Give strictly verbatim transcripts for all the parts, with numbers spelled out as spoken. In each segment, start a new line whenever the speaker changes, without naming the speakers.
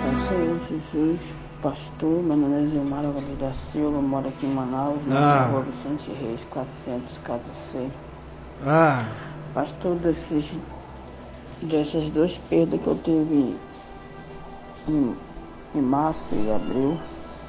Senhor Jesus, pastor, meu nome é Gilmar Gomes da Silva, moro aqui em Manaus, na
Ah.
rua Vicente Reis, quatrocentos, casa C.
Ah,
Pastor, desses, dessas duas perdas que eu tive em, em março e abril,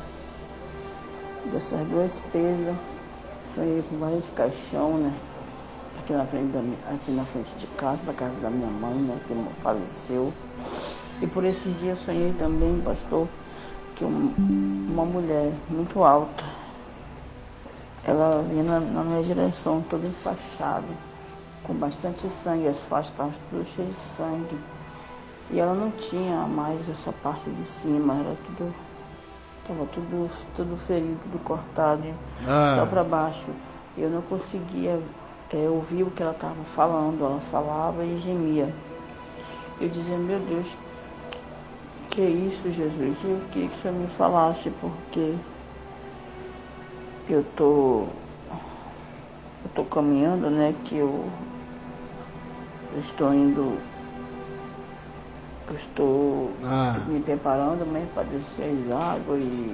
dessas duas perdas, sonhei com vários caixão, né? Aqui na frente da, minha- aqui na frente de casa, da casa da minha mãe, né? Que faleceu. E por esses dias sonhei também, pastor, que um- uma mulher muito alta, ela vinha na, na minha direção, toda enfaixada, com bastante sangue, as faixas estavam tudo cheias de sangue. E ela não tinha mais essa parte de cima, era tudo, estava tudo, tudo ferido, tudo cortado,
Ah.
só para baixo. E eu não conseguia é, ouvir o que ela estava falando, ela falava e gemia. Eu dizia, meu Deus, que isso, Jesus? Eu queria que o Senhor me falasse, porque eu tô, eu tô caminhando, né? Que eu, eu estou indo, eu estou
Ah.
me preparando mesmo para descer as águas e,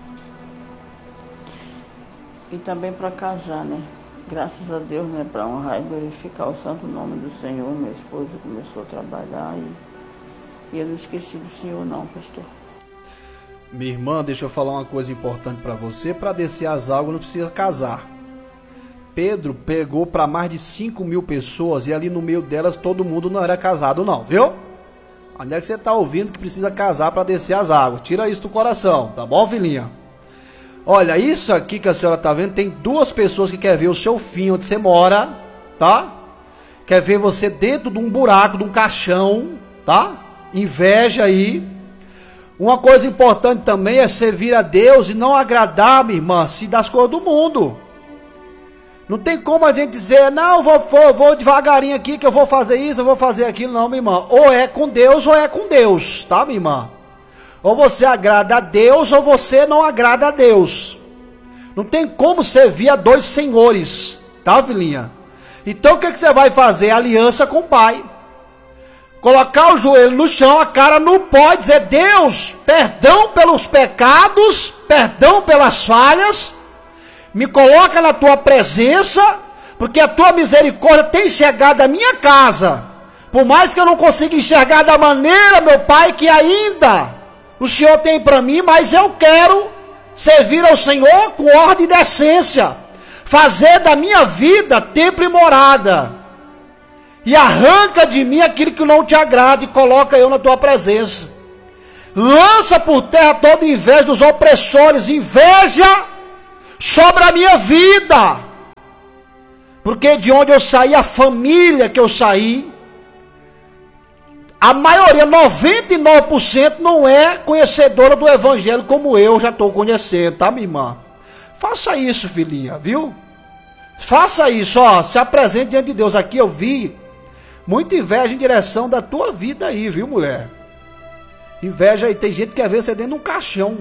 e também para casar, né? Graças a Deus, né? Para honrar e glorificar o santo nome do Senhor. Minha esposa começou a trabalhar e, e eu não esqueci do Senhor não, pastor.
Minha irmã, deixa eu falar uma coisa importante pra você. Pra descer as águas não precisa casar. Pedro pegou pra mais de cinco mil pessoas e ali no meio delas todo mundo não era casado não, viu? Onde é que você tá ouvindo que precisa casar pra descer as águas? Tira isso do coração, tá bom, filhinha? Olha, isso aqui que a senhora tá vendo, tem duas pessoas que querem ver o seu fim onde você mora, tá? Quer ver você dentro de um buraco, de um caixão, tá? Inveja aí. Uma coisa importante também é servir a Deus e não agradar, minha irmã, se das coisas do mundo. Não tem como a gente dizer, não, vou, vou, vou devagarinho aqui que eu vou fazer isso, eu vou fazer aquilo. Não, minha irmã. Ou é com Deus ou é com Deus, tá, minha irmã? Ou você agrada a Deus ou você não agrada a Deus. Não tem como servir a dois senhores, tá, filhinha? Então o que, que você vai fazer? Aliança com o Pai. Colocar o joelho no chão, a cara no pó, dizer, Deus, perdão pelos pecados, perdão pelas falhas, me coloca na tua presença, porque a tua misericórdia tem chegado à minha casa, por mais que eu não consiga enxergar da maneira, meu Pai, que ainda o Senhor tem para mim, mas eu quero servir ao Senhor com ordem e decência, fazer da minha vida templo e morada. E arranca de mim aquilo que não te agrada e coloca eu na tua presença. Lança por terra toda inveja dos opressores, inveja sobre a minha vida. Porque de onde eu saí, a família que eu saí, a maioria, noventa e nove por cento, não é conhecedora do evangelho como eu já estou conhecendo, tá, minha irmã? Faça isso, filhinha, viu? Faça isso, ó, se apresente diante de Deus. Aqui eu vi muita inveja em direção da tua vida aí, viu, mulher? Inveja aí, tem gente que quer ver você dentro de um caixão.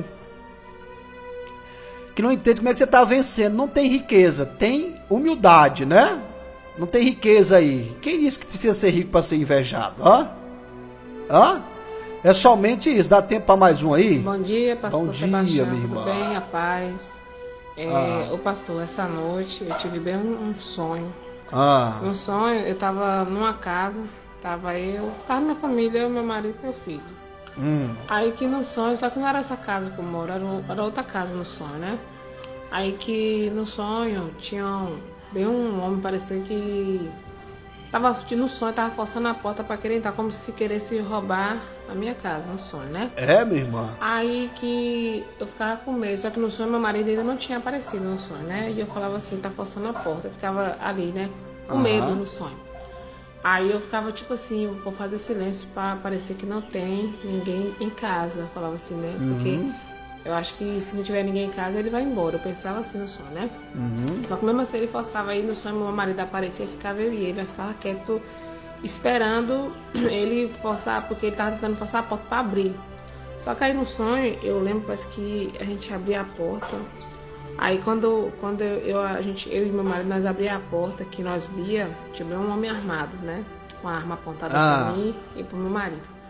Que não entende como é que você está vencendo. Não tem riqueza, tem humildade, né? Não tem riqueza aí. Quem disse que precisa ser rico para ser invejado? Hã? Hã? É somente isso. Dá tempo para mais um aí?
Bom dia, pastor
Bom dia,
Sebastião.
minha irmã.
Tudo bem? A paz. É,
Ah.
O pastor, essa noite eu tive bem um, um sonho.
Ah,
Um sonho, eu estava numa casa, tava eu, tava minha família, eu, meu marido e meu filho.
hum,
Aí que no sonho, só que não era essa casa que eu moro, era, o- era outra casa no sonho, né? Aí que no sonho tinha um, bem um homem, parecia que tava no sonho, tava forçando a porta para querer entrar, como se queresse roubar a minha casa no sonho, né?
é, minha irmã?
Aí que eu ficava com medo, só que no sonho meu marido ainda não tinha aparecido no sonho, né? E eu falava assim, tá forçando a porta, eu ficava ali, né? Com
Aham.
medo no sonho. Aí eu ficava tipo assim, vou fazer silêncio pra parecer que não tem ninguém em casa. Eu falava assim, né? Porque eu acho que se não tiver ninguém em casa, ele vai embora. Eu pensava assim no sonho, né?
Uhum.
Só que mesmo assim ele forçava aí no sonho, meu marido aparecia, ficava eu e ele, nós ficava quieto, esperando ele forçar, porque ele tava tentando forçar a porta pra abrir. Só que aí no sonho, eu lembro, parece que a gente abria a porta. Aí quando, quando eu, eu, a gente, eu e meu marido, nós abria a porta, que nós via, tinha um homem armado, né? Com a arma apontada
Ah.
pra mim e pro meu marido.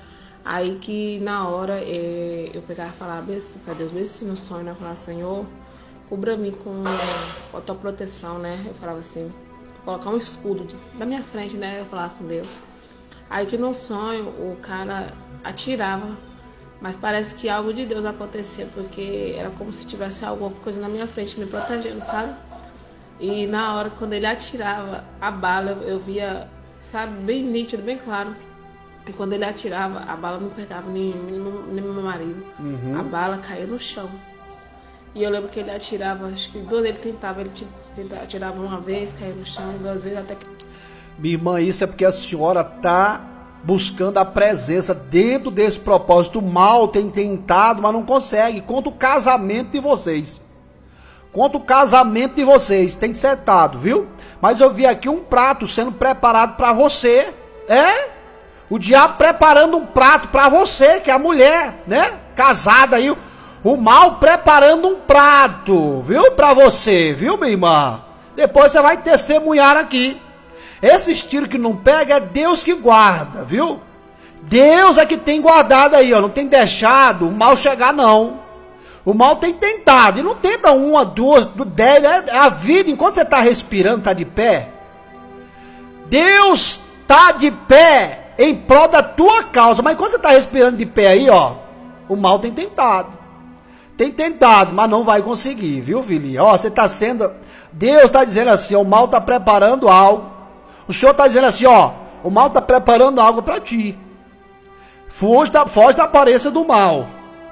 Aí que na hora é, eu pegava e falava para Deus, mesmo se no sonho, né? Eu falava, Senhor, cubra-me com, com a tua proteção, né? Eu falava assim, colocar um escudo de, da minha frente, né? Eu falava com Deus. Aí que no sonho o cara atirava, mas parece que algo de Deus acontecia, porque era como se tivesse alguma coisa na minha frente me protegendo, sabe? E na hora, quando ele atirava a bala, eu via, sabe, bem nítido, bem claro. E quando ele atirava, a bala não pegava nem, nem, nem meu marido. Uhum. A bala caía no chão. E eu lembro que ele atirava, acho que duas ele tentava, ele atirava uma vez, caía no chão, duas vezes até que...
Minha irmã, isso é porque a senhora está buscando a presença dentro desse propósito. O mal tem tentado, mas não consegue. Contra o casamento de vocês. Contra o casamento de vocês. Tem setado, viu? Mas eu vi aqui um prato sendo preparado para você. É? O diabo preparando um prato para você, que é a mulher, né? Casada aí. O mal preparando um prato, viu? Para você, viu, minha irmã? Depois você vai testemunhar aqui. Esse tiro que não pega é Deus que guarda, viu? Deus é que tem guardado aí, ó. Não tem deixado o mal chegar, não. O mal tem tentado. E não tenta uma, duas, dez. É a vida, enquanto você está respirando, está de pé. Deus está de pé em prol da tua causa. Mas enquanto você está respirando de pé aí, ó, o mal tem tentado. Tem tentado, mas não vai conseguir, viu, filhinha? Ó, você está sendo... Deus está dizendo assim, ó, o mal está preparando algo. O Senhor está dizendo assim, ó, o mal está preparando algo para ti. Foge da, foge da aparência do mal.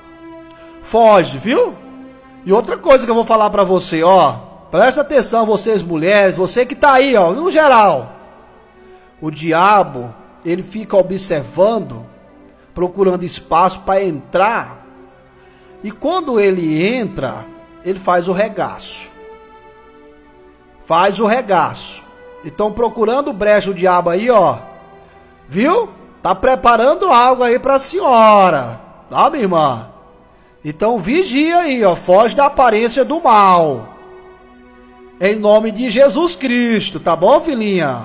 Foge, viu? E outra coisa que eu vou falar para você, ó, presta atenção, vocês mulheres, você que está aí, ó, no geral. O diabo, ele fica observando, procurando espaço para entrar. E quando ele entra, ele faz o regaço. Faz o regaço. Então procurando brecha o diabo aí, ó. Viu? Tá preparando algo aí pra senhora. Tá, minha irmã? Então vigia aí, ó. Foge da aparência do mal. Em nome de Jesus Cristo, tá bom, filhinha?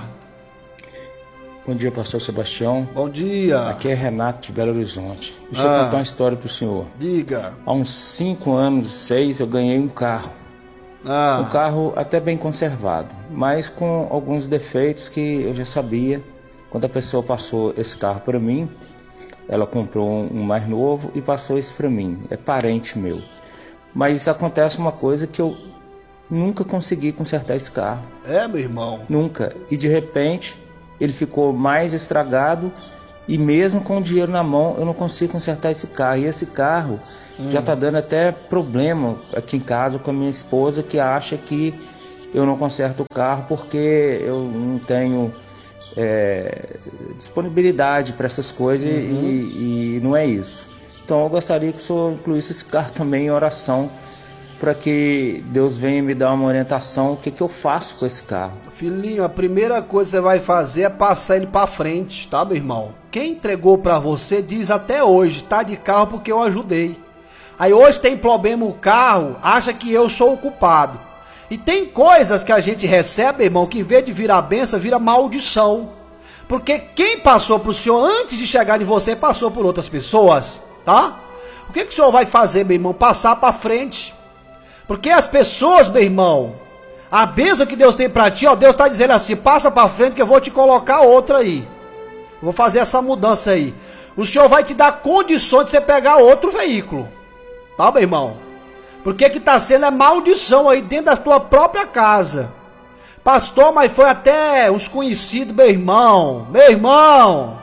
Bom dia, pastor Sebastião.
Bom dia.
Aqui é Renato de Belo Horizonte. Deixa
ah,
eu contar uma história pro senhor.
Diga.
Há uns cinco anos, seis, eu ganhei um carro.
Ah.
Um carro até bem conservado, mas com alguns defeitos que eu já sabia. Quando a pessoa passou esse carro para mim, ela comprou um mais novo e passou isso para mim. É parente meu. Mas acontece uma coisa que eu nunca consegui consertar esse carro.
É, meu irmão?
Nunca. E de repente ele ficou mais estragado e mesmo com o dinheiro na mão eu não consigo consertar esse carro. E esse carro hum. já está dando até problema aqui em casa com a minha esposa, que acha que eu não conserto o carro porque eu não tenho é, disponibilidade para essas coisas. Uhum. e, e não é isso. Então eu gostaria que o senhor incluísse esse carro também em oração, para que Deus venha me dar uma orientação, o que, que eu faço com esse carro.
Filhinho, a primeira coisa que você vai fazer é passar ele para frente, tá, meu irmão? Quem entregou para você diz até hoje, tá de carro porque eu ajudei. Aí hoje tem problema o carro, acha que eu sou o culpado. E tem coisas que a gente recebe, irmão, que em vez de virar bênção, vira maldição. Porque quem passou pro senhor antes de chegar em você, passou por outras pessoas, tá? O que, que o senhor vai fazer, meu irmão? Passar para frente. Porque as pessoas, meu irmão, a bênção que Deus tem para ti, ó, Deus está dizendo assim, passa para frente que eu vou te colocar outra aí. Eu vou fazer essa mudança aí. O Senhor vai te dar condições de você pegar outro veículo. Tá, meu irmão? Porque que está sendo é maldição aí dentro da tua própria casa. Pastor, mas foi até os conhecidos, meu irmão. Meu irmão.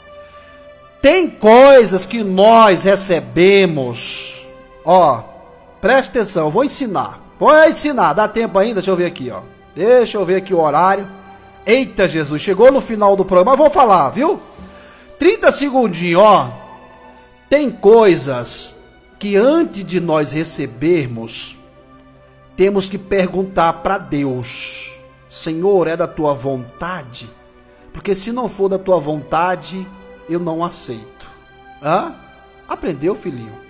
Tem coisas que nós recebemos. Ó. Preste atenção, eu vou ensinar. Vou ensinar, dá tempo ainda? Deixa eu ver aqui, ó. Deixa eu ver aqui o horário. Eita, Jesus, chegou no final do programa, mas vou falar, viu? trinta segundinhos, ó. Tem coisas que antes de nós recebermos, temos que perguntar para Deus. Senhor, é da tua vontade? Porque se não for da tua vontade, eu não aceito. Hã? Aprendeu, filhinho?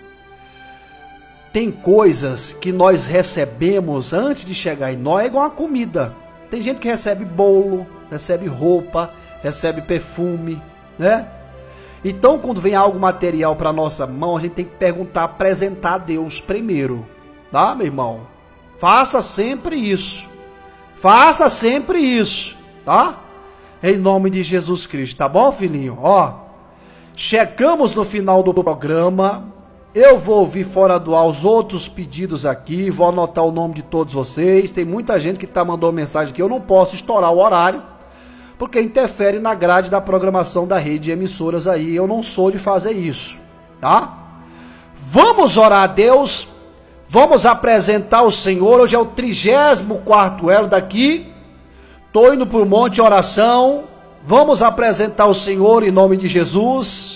Tem coisas que nós recebemos antes de chegar em nós, é igual a comida. Tem gente que recebe bolo, recebe roupa, recebe perfume, né? Então, quando vem algo material para nossa mão, a gente tem que perguntar, apresentar a Deus primeiro, tá, meu irmão? Faça sempre isso. Faça sempre isso, tá? Em nome de Jesus Cristo, tá bom, filhinho? Ó, chegamos no final do programa. Eu vou ouvir fora do ar os outros pedidos aqui, vou anotar o nome de todos vocês. Tem muita gente que tá mandando mensagem que eu não posso estourar o horário, porque interfere na grade da programação da rede de emissoras aí. Eu não sou de fazer isso, tá? Vamos orar a Deus, vamos apresentar o Senhor. Hoje é o trigésimo quarto elo daqui. Tô indo pro monte de oração. Vamos apresentar o Senhor em nome de Jesus.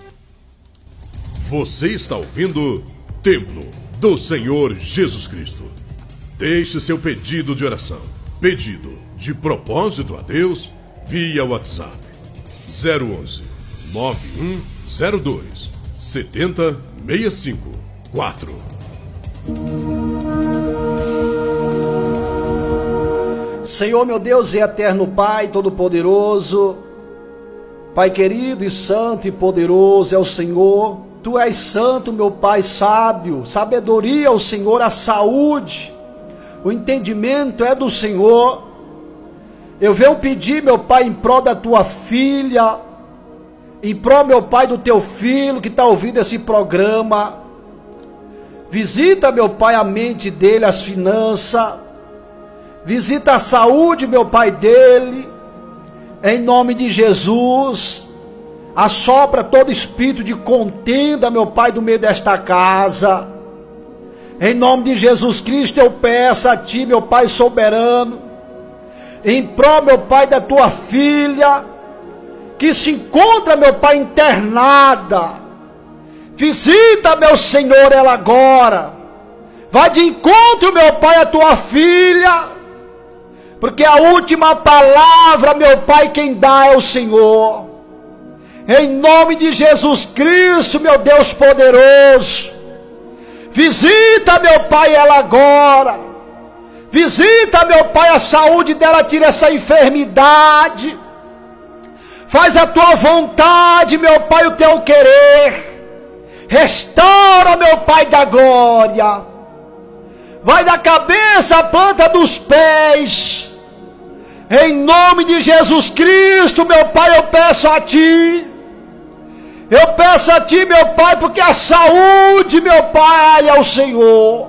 Você está ouvindo Templo do Senhor Jesus Cristo. Deixe seu pedido de oração, pedido de propósito a Deus, via WhatsApp zero onze, nove um zero dois, sete zero seis cinco quatro.
Senhor, meu Deus e eterno Pai Todo-Poderoso, Pai querido e santo e poderoso é o Senhor. Tu és santo, meu Pai sábio, sabedoria ao Senhor, a saúde, o entendimento é do Senhor. Eu venho pedir, meu Pai, em prol da tua filha, em prol, meu Pai, do teu filho que está ouvindo esse programa. Visita, meu Pai, a mente dele, as finanças, visita a saúde, meu Pai, dele, em nome de Jesus. Assopra todo espírito de contenda, meu Pai, do meio desta casa. Em nome de Jesus Cristo eu peço a Ti, meu Pai soberano, em prol, meu Pai, da Tua filha, que se encontra, meu Pai, internada. Visita, meu Senhor, ela agora. Vai de encontro, meu Pai, a Tua filha, porque a última palavra, meu Pai, quem dá é o Senhor. Em nome de Jesus Cristo, meu Deus poderoso, visita, meu Pai, ela agora. Visita, meu Pai, a saúde dela, tira essa enfermidade. Faz a tua vontade, meu Pai, o teu querer. Restaura, meu Pai da glória. Vai da cabeça à planta dos pés. Em nome de Jesus Cristo, meu Pai, eu peço a Ti. Eu peço a Ti, meu Pai, porque a saúde, meu Pai, é o Senhor.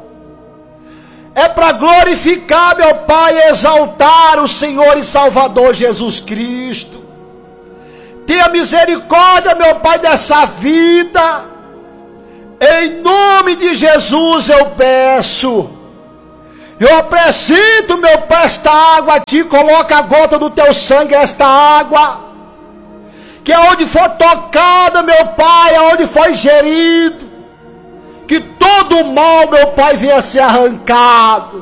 É para glorificar, meu Pai, exaltar o Senhor e Salvador Jesus Cristo. Tenha misericórdia, meu Pai, dessa vida. Em nome de Jesus eu peço. Eu apresento, meu Pai, esta água a Ti. Coloca a gota do Teu sangue nesta água, que aonde for tocada, meu Pai, aonde for ingerido, que todo o mal, meu Pai, venha ser arrancado.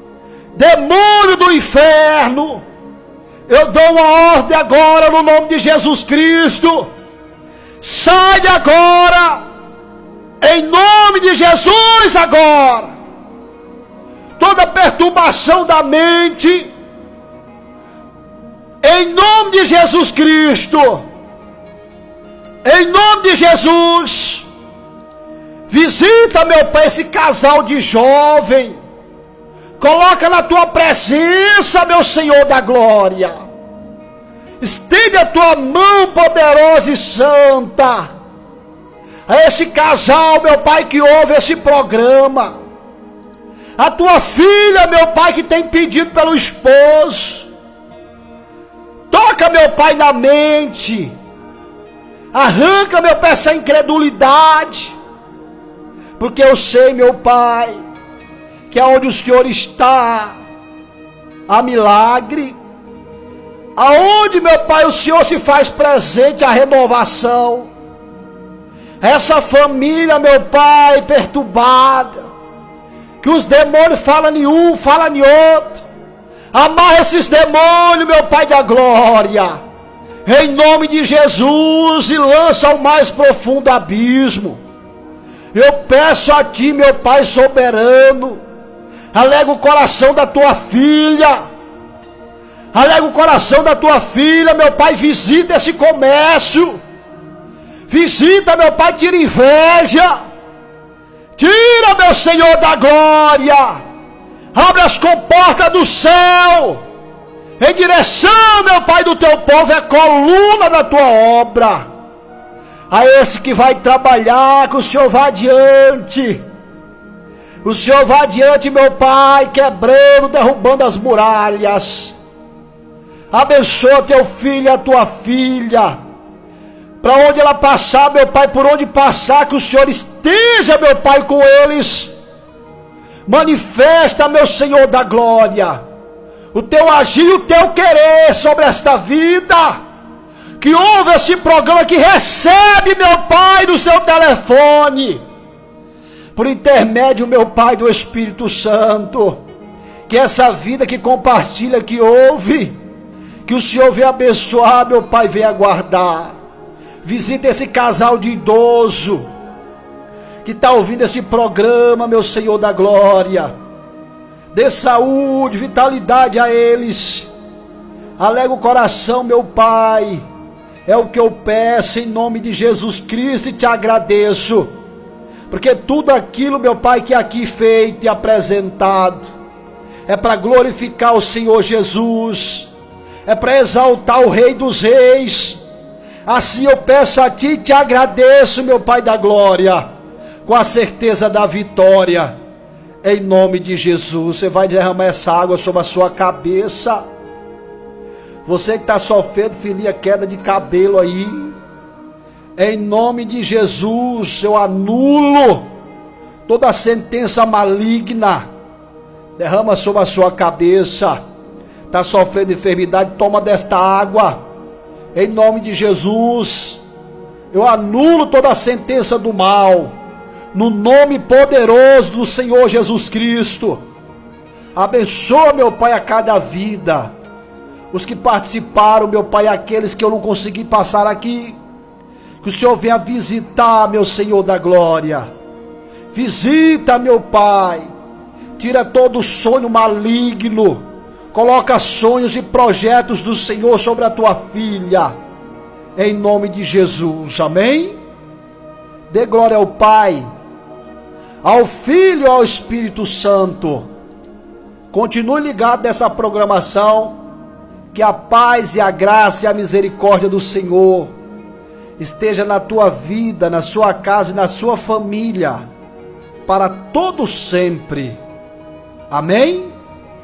Demônio do inferno, eu dou uma ordem agora no nome de Jesus Cristo. Sai agora, em nome de Jesus agora. Toda perturbação da mente, em nome de Jesus Cristo, em nome de Jesus, visita, meu Pai, esse casal de jovem, coloca na Tua presença, meu Senhor da glória, estende a Tua mão poderosa e santa, a esse casal, meu Pai, que ouve esse programa, a Tua filha, meu Pai, que tem pedido pelo esposo, toca, meu Pai, na mente, arranca, meu Pai, essa incredulidade, porque eu sei, meu Pai, que aonde o Senhor está, há milagre, aonde, meu Pai, o Senhor se faz presente, a renovação. Essa família, meu Pai, perturbada, que os demônios falam em um, falam em outro, amarra esses demônios, meu Pai da glória, em nome de Jesus, e lança ao mais profundo abismo. Eu peço a Ti, meu Pai soberano, alega o coração da Tua filha, alega o coração da Tua filha, meu Pai, visita esse comércio, Visita, meu Pai, tira inveja. Tira, meu Senhor da glória. Abre as comportas do céu. Em direção, meu Pai, do teu povo, é coluna da tua obra. A esse que vai trabalhar, que o Senhor vá adiante. O Senhor vá adiante, meu Pai, quebrando, derrubando as muralhas. Abençoa teu filho e a tua filha. Para onde ela passar, meu Pai, por onde passar, que o Senhor esteja, meu Pai, com eles. Manifesta, meu Senhor da glória, o teu agir e o teu querer sobre esta vida. Que ouve esse programa, que recebe, meu Pai, no seu telefone, por intermédio, meu Pai, do Espírito Santo. Que essa vida que compartilha, que ouve, que o Senhor venha abençoar, meu Pai, venha guardar. Visita esse casal de idoso que está ouvindo esse programa, meu Senhor da glória. Dê saúde, vitalidade a eles. Alega o coração, meu Pai. É o que eu peço em nome de Jesus Cristo e te agradeço. Porque tudo aquilo, meu Pai, que aqui feito e apresentado é para glorificar o Senhor Jesus. É para exaltar o Rei dos Reis. Assim eu peço a Ti e te agradeço, meu Pai da glória, com a certeza da vitória, em nome de Jesus. Você vai derramar essa água sobre a sua cabeça. Você que está sofrendo, filha, queda de cabelo aí, em nome de Jesus, eu anulo toda a sentença maligna. Derrama sobre a sua cabeça. Está sofrendo enfermidade, toma desta água. Em nome de Jesus, eu anulo toda a sentença do mal, no nome poderoso do Senhor Jesus Cristo. Abençoa, meu Pai, a cada vida, os que participaram, meu Pai, aqueles que eu não consegui passar aqui. Que o Senhor venha visitar, meu Senhor da glória. Visita, meu Pai, tira todo sonho maligno. Coloca sonhos e projetos do Senhor sobre a tua filha, em nome de Jesus, amém? Dê glória ao Pai, ao Filho e ao Espírito Santo. Continue ligado nessa programação, que a paz e a graça e a misericórdia do Senhor esteja na tua vida, na sua casa e na sua família, para todo sempre, amém?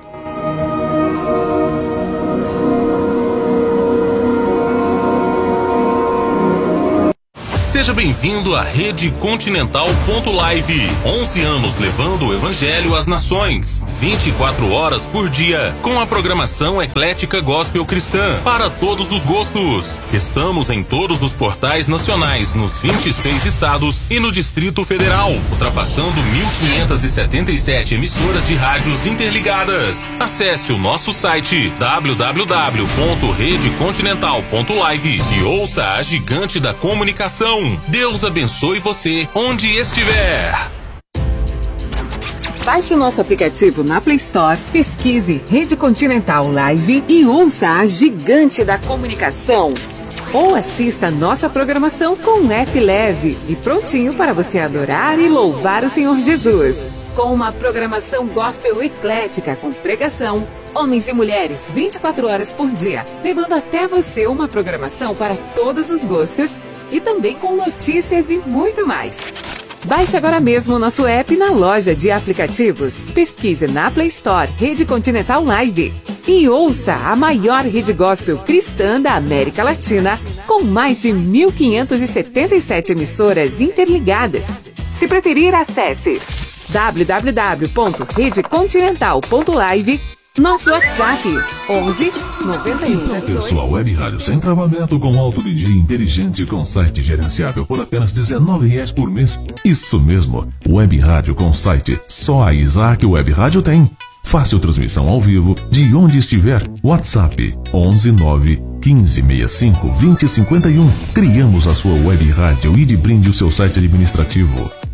Seja bem-vindo à Rede Continental ponto live. onze anos levando o Evangelho às nações. vinte e quatro horas por dia, com a programação eclética gospel cristã, para todos os gostos. Estamos em todos os portais nacionais, nos vinte e seis estados e no Distrito Federal, ultrapassando mil quinhentas e setenta e sete emissoras de rádios interligadas. Acesse o nosso site w w w ponto rede continental ponto live e ouça a gigante da comunicação. Deus abençoe você onde estiver.
Baixe o nosso aplicativo na Play Store, pesquise Rede Continental Live e ouça a gigante da comunicação. Ou assista a nossa programação com um app leve e prontinho para você adorar e louvar o Senhor Jesus. Com uma programação gospel eclética com pregação, homens e mulheres vinte e quatro horas por dia, levando até você uma programação para todos os gostos e também com notícias e muito mais. Baixe agora mesmo o nosso app na loja de aplicativos. Pesquise na Play Store Rede Continental Live e ouça a maior rede gospel cristã da América Latina, com mais de mil quinhentas e setenta e sete emissoras interligadas. Se preferir, acesse w w w ponto rede continental ponto live. Nosso WhatsApp, onze noventa e um.
Então, pessoal, Web Rádio sem travamento, com alto D J inteligente, com site gerenciável por apenas dezenove reais por mês. Isso mesmo, Web Rádio com site. Só a Isaac Web Rádio tem. Fácil transmissão ao vivo, de onde estiver. WhatsApp, onze nove quinze sessenta e cinco vinte cinquenta e um. Criamos a sua Web Rádio e de brinde o seu site administrativo.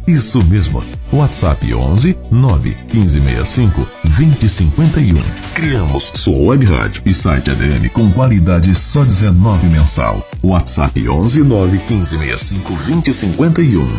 Isso mesmo. WhatsApp onze nove um cinco seis cinco dois zero cinco um. Criamos sua web rádio e site A D M com qualidade só dezenove mensal. WhatsApp onze nove um cinco seis cinco dois zero cinco um.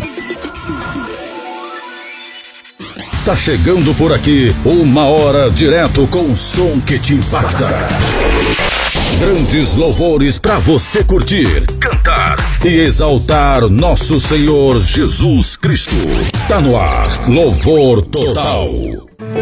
Tá chegando por aqui uma hora direto com o som que te impacta. Grandes louvores para você curtir, cantar e exaltar nosso Senhor Jesus Cristo. Tá no ar, Louvor Total.